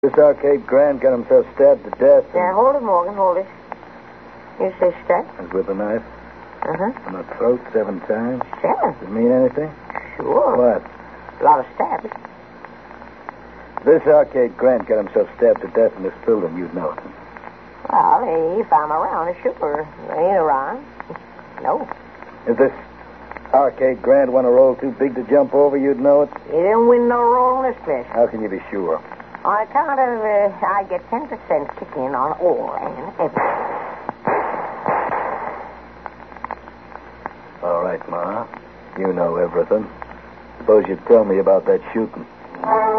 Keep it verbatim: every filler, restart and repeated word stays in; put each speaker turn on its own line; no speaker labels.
This Arcade Grant got himself stabbed to death.
Yeah, hold it, Morgan, hold it. You say stab?
And with a knife.
Uh-huh.
In the throat seven times.
Seven?
Does it mean anything?
Sure.
What?
A lot of stabs.
This Arcade Grant got himself stabbed to death in this building, you'd know it.
Well, if I'm around, sure. I ain't around. No.
If this Arcade Grant won a role too big to jump over, you'd know it?
He didn't win no role in this place.
How can you be sure?
On account of, uh, I get ten percent kick in on all and everything.
All right, Ma. You know everything. Suppose you'd tell me about that shooting.